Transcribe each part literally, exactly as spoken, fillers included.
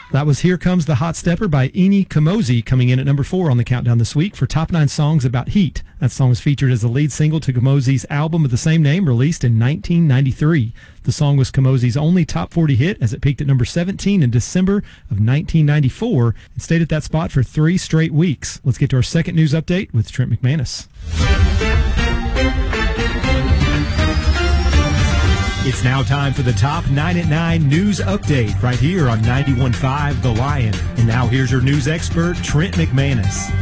That was Here Comes the Hot Stepper by Eni Kamoze, coming in at number four on the countdown this week for Top nine Songs About Heat. That song was featured as the lead single to Kamoze's album of the same name, released in nineteen ninety-three. The song was Kamoze's only top forty hit, as it peaked at number seventeen in December of nineteen ninety-four and stayed at that spot for three straight weeks. Let's get to our second news update with Trent McManus. It's now time for the Top nine at nine News Update right here on ninety-one point five The Lion. And now here's your news expert, Trent McManus.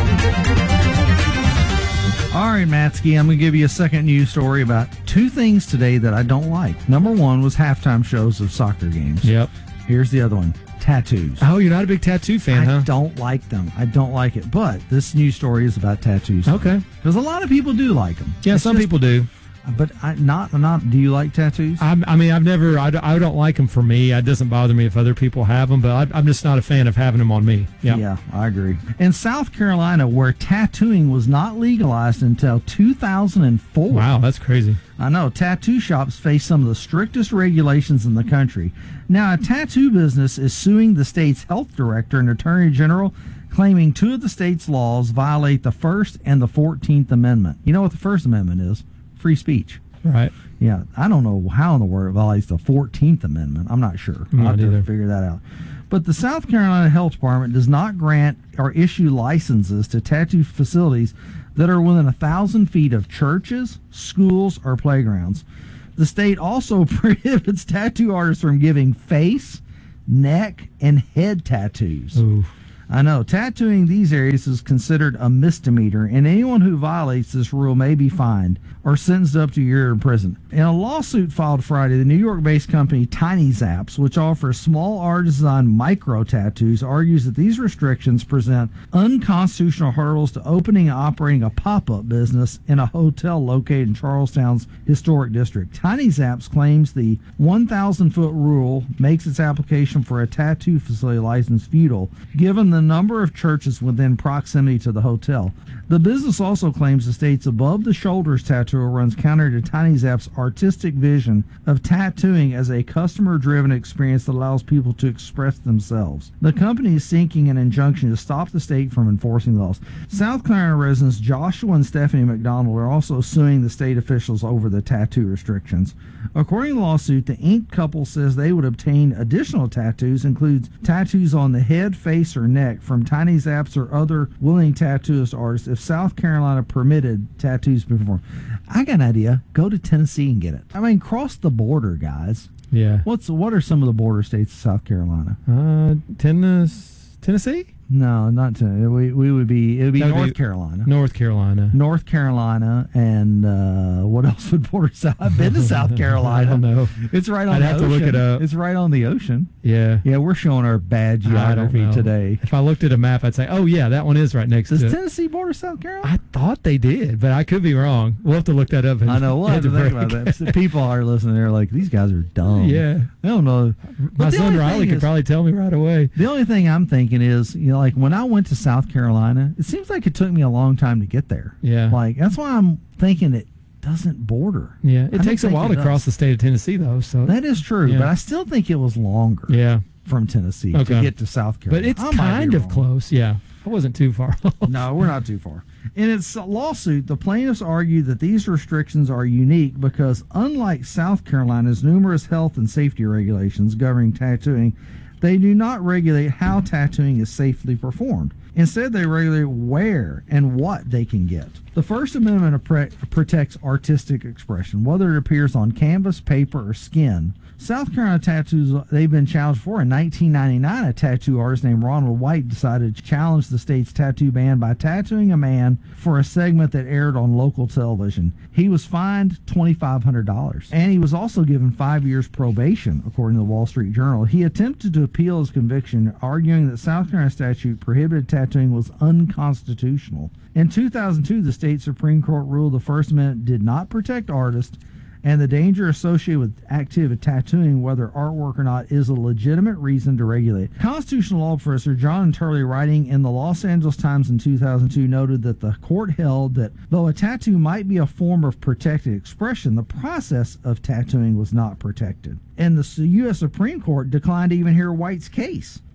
All right, Matsky, I'm going to give you a second news story about two things today that I don't like. Number one was halftime shows of soccer games. Yep. Here's the other one, tattoos. Oh, you're not a big tattoo fan, I huh? I don't like them. I don't like it. But this news story is about tattoos. Okay. Because a lot of people do like them. Yeah, it's some just, people do. But I, not, not. Do you like tattoos? I, I mean, I've never, I, I don't like them for me. It doesn't bother me if other people have them, but I, I'm just not a fan of having them on me. Yeah. Yeah, I agree. In South Carolina, where tattooing was not legalized until two thousand four. Wow, that's crazy. I know. Tattoo shops face some of the strictest regulations in the country. Now, a tattoo business is suing the state's health director and attorney general, claiming two of the state's laws violate the First and the fourteenth Amendment. You know what the First Amendment is? Free speech. Right. Yeah, I don't know how in the world it violates the fourteenth Amendment. I'm not sure. I'll have to figure that out. But the South Carolina Health Department does not grant or issue licenses to tattoo facilities that are within a thousand feet of churches, schools, or playgrounds. The state also prohibits tattoo artists from giving face, neck, and head tattoos. Ooh. I know. Tattooing these areas is considered a misdemeanor, and anyone who violates this rule may be fined or sentenced up to a year in prison. In a lawsuit filed Friday, the New York-based company Tiny Zaps, which offers small artisan micro tattoos, argues that these restrictions present unconstitutional hurdles to opening and operating a pop-up business in a hotel located in Charlestown's historic district. Tiny Zaps claims the one thousand foot rule makes its application for a tattoo facility license futile, given the number of churches within proximity to the hotel. The business also claims the state's above-the-shoulders tattoo runs counter to Tiny Zap's artistic vision of tattooing as a customer-driven experience that allows people to express themselves. The company is seeking an injunction to stop the state from enforcing the laws. South Carolina residents Joshua and Stephanie McDonald are also suing the state officials over the tattoo restrictions. According to the lawsuit, the inked couple says they would obtain additional tattoos, includes tattoos on the head, face, or neck from Tiny Zaps or other willing tattooist artists if South Carolina permitted tattoos to be performed. I got an idea. Go to Tennessee and get it. I mean, cross the border, guys. Yeah. What's what are some of the border states of South Carolina? Uh, Tennessee? Tennessee? No, not Tennessee. We we would be it would be That would North be Carolina. North Carolina. North Carolina, and uh, what else would border South? I've been to South Carolina. I don't know. It's right on I'd the have ocean. to look it up. It's right on the ocean. Yeah. Yeah, we're showing our bad I don't geography know. today. If I looked at a map, I'd say, oh, yeah, that one is right next Does to it. Tennessee border South Carolina? I thought they did, but I could be wrong. We'll have to look that up. I know. We'll have to think break. about that. So people are listening. They're like, these guys are dumb. Yeah. They don't know. My But the son only Riley thing could is- probably tell me right away. The only thing I'm thinking is, you know, like when I went to South Carolina, it seems like it took me a long time to get there. Yeah. Like, that's why I'm thinking it doesn't border. Yeah. I It don't takes a think while it to cross does. the state of Tennessee, though. So That is true, Yeah. but I still think it was longer yeah. from Tennessee Okay. to get to South Carolina. But it's I might be kind of wrong. close. Yeah. I wasn't too far off. No, we're not too far. In its lawsuit, the plaintiffs argue that these restrictions are unique because, unlike South Carolina's numerous health and safety regulations governing tattooing, they do not regulate how tattooing is safely performed. Instead, they regulate where and what they can get. The First Amendment pre- protects artistic expression, whether it appears on canvas, paper, or skin. South Carolina tattoos, they've been challenged for. In nineteen ninety-nine, a tattoo artist named Ronald White decided to challenge the state's tattoo ban by tattooing a man for a segment that aired on local television. He was fined twenty-five hundred dollars, and he was also given five years probation, according to the Wall Street Journal. He attempted to appeal his conviction, arguing that South Carolina statute prohibited tattooing was unconstitutional. In two thousand two, the state Supreme Court ruled the First Amendment did not protect artists, and the danger associated with active tattooing, whether artwork or not, is a legitimate reason to regulate. Constitutional law professor John Turley, writing in the Los Angeles Times in two thousand two, noted that the court held that though a tattoo might be a form of protected expression, the process of tattooing was not protected. And the U S Supreme Court declined to even hear White's case,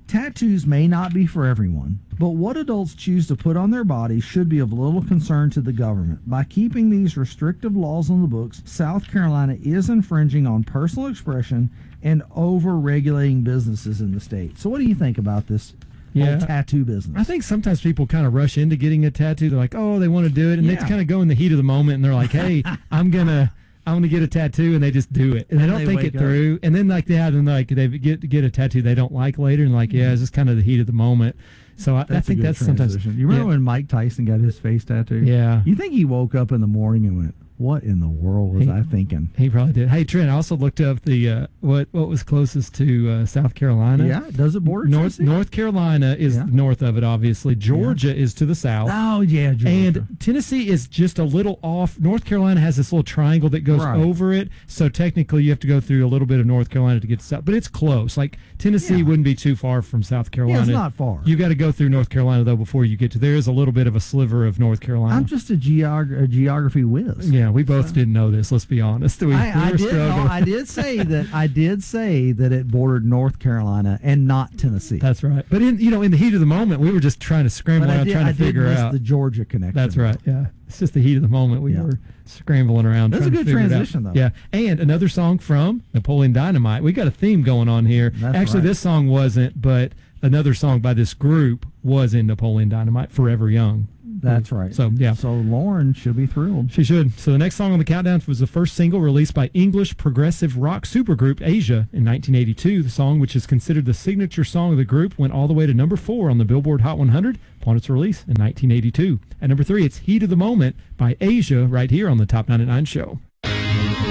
Tattoos may not be for everyone, but what adults choose to put on their bodies should be of little concern to the government. By keeping these restrictive laws on the books, South Carolina is infringing on personal expression and over-regulating businesses in the state. So what do you think about this Yeah. whole tattoo business? I think sometimes people kind of rush into getting a tattoo. They're like, oh, they want to do it, and Yeah. they kind of go in the heat of the moment, and they're like, hey, I'm gonna, I'm gonna get a tattoo, and they just do it, and they And don't they think wake it through. And then like yeah, then like they get get a tattoo they don't like later, and like yeah, it's just kind of the heat of the moment. So I, I That's a think good that's sometimes. transition. You remember yeah. when Mike Tyson got his face tattooed? Yeah. You think he woke up in the morning and went, what in the world was He- I thinking? He probably did. Hey Trent, I also looked up the uh, what what was closest to uh, South Carolina. Yeah, does it border North Tennessee? North Carolina is Yeah. north of it, obviously. Georgia is to the south. Oh, yeah, Georgia. And Tennessee is just a little off. North Carolina has this little triangle that goes Right. over it. So technically you have to go through a little bit of North Carolina to get to South. But it's close. Like Tennessee Yeah. wouldn't be too far from South Carolina. Yeah, it's not far. You got to go through North Carolina, though, before you get to. There is a little bit of a sliver of North Carolina. I'm just a, geog- a geography whiz. yeah, we both didn't know this. Let's be honest. We, I, we I were did. No, struggling. I did say that. I did say that it bordered North Carolina and not Tennessee. That's right. But in you know, in the heat of the moment, we were just trying to scramble but I around, did, trying to I did figure miss out. the Georgia connection. That's right. Yeah, it's just the heat of the moment. We Yeah. were scrambling around. That's a trying to good figure it out. transition, though. Yeah, and another song from Napoleon Dynamite. We got a theme going on here. That's Actually, right. this song wasn't, but another song by this group was in Napoleon Dynamite, "Forever Young." That's right. So yeah. So Lauren should be thrilled. She should. So the next song on the countdown was the first single released by English progressive rock supergroup Asia in nineteen eighty-two. The song, which is considered the signature song of the group, went all the way to number four on the Billboard Hot one hundred upon its release in nineteen eighty-two. At number three, it's Heat of the Moment by Asia right here on the Top ninety-nine Show.